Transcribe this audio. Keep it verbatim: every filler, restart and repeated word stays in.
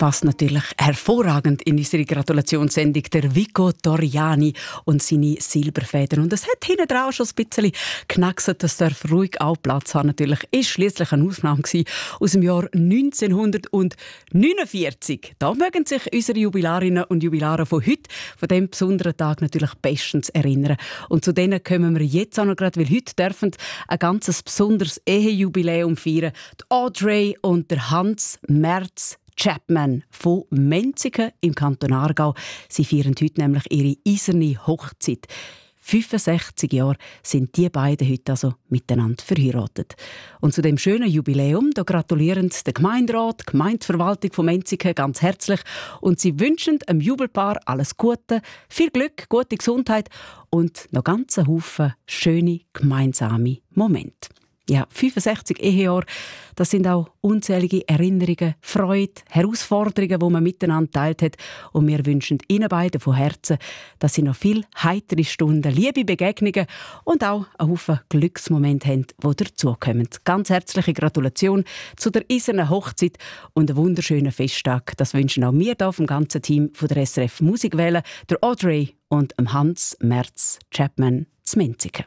passt natürlich hervorragend in unsere Gratulationssendung der Vico Torriani und seine Silberfedern. Und es hat hinten drauf schon ein bisschen knackset, das darf ruhig auch Platz haben. Natürlich ist schliesslich eine Aufnahme aus dem Jahr neunzehnhundertneunundvierzig. Da mögen sich unsere Jubilarinnen und Jubilare von heute, von diesem besonderen Tag, natürlich bestens erinnern. Und zu denen kommen wir jetzt auch noch gerade, weil heute dürfen ein ganz besonderes Ehejubiläum feiern. Die Audrey und der Hans Merz Chapman von Menziken im Kanton Aargau. Sie feiern heute nämlich ihre eiserne Hochzeit. fünfundsechzig Jahre sind die beiden heute also miteinander verheiratet. Und zu dem schönen Jubiläum da gratulieren der Gemeinderat, die Gemeindeverwaltung von Menziken ganz herzlich und sie wünschen dem Jubelpaar alles Gute, viel Glück, gute Gesundheit und noch ganz einen Haufen schöne gemeinsame Momente. Ja, fünfundsechzig Ehejahre, das sind auch unzählige Erinnerungen, Freude, Herausforderungen, die man miteinander teilt hat. Und wir wünschen Ihnen beiden von Herzen, dass Sie noch viele heitere Stunden, liebe Begegnungen und auch einen Haufen Glücksmomente haben, die dazukommen. Ganz herzliche Gratulation zu der eisernen Hochzeit und einen wunderschönen Festtag. Das wünschen auch wir hier vom ganzen Team von der S R F Musikwelle, der Audrey und dem Hans Merz Chapman zu Menziken.